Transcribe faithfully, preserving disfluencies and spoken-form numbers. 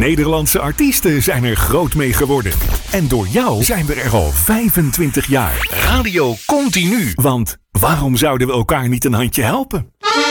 Nederlandse artiesten zijn er groot mee geworden. En door jou zijn we er al vijfentwintig jaar. Radio Continu. Want waarom zouden we elkaar niet een handje helpen?